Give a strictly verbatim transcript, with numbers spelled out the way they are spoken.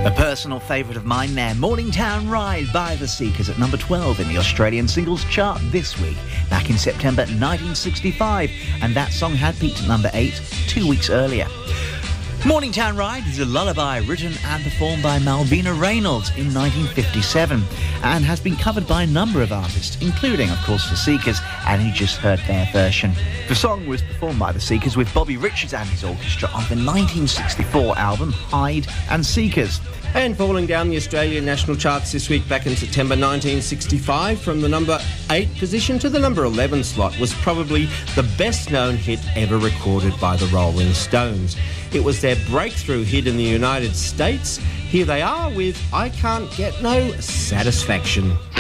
A personal favourite of mine there, Morningtown Ride by The Seekers at number twelve in the Australian singles chart this week, back in September nineteen sixty-five, and that song had peaked at number eight two weeks earlier. Morningtown Ride is a lullaby written and performed by Malvina Reynolds in nineteen fifty-seven and has been covered by a number of artists, including, of course, The Seekers, and you just heard their version. The song was performed by The Seekers with Bobby Richards and his orchestra on the nineteen sixty-four album Hide and Seekers. And falling down the Australian national charts this week back in September nineteen sixty-five from the number eight position to the number eleven slot was probably the best-known hit ever recorded by the Rolling Stones. It was their breakthrough hit in the United States. Here they are with I Can't Get No Satisfaction.